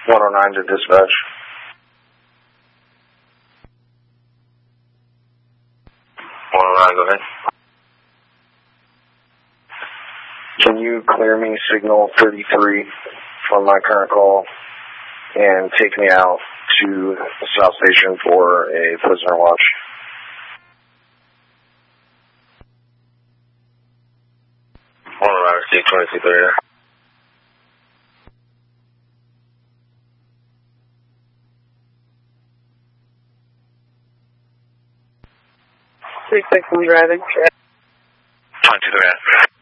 109 to dispatch. 109, go ahead. Can you clear me signal 33 from my current call and take me out to the South Station for a prisoner watch? Receive 2230. Driving. 2230.